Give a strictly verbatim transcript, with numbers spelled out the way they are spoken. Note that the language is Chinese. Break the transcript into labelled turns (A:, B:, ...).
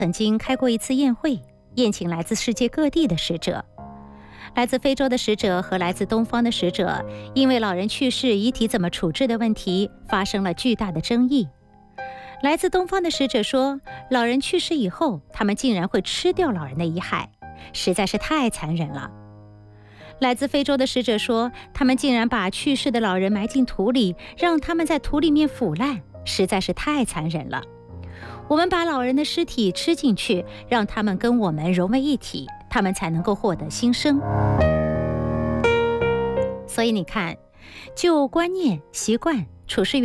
A: 曾经开过一次宴会，宴请来自世界各地的使者。来自非洲的使者和来自东方的使者因为老人去世遗体怎么处置的问题发生了巨大的争议。来自东方的使者说，老人去世以后，他们竟然会吃掉老人的遗骸，实在是太残忍了。来自非洲的使者说，他们竟然把去世的老人埋进土里，让他们在土里面腐烂，实在是太残忍了。我们把老人的尸体吃进去，让他们跟我们融为一体，他们才能够获得新生。所以你看，就观念、习惯、处事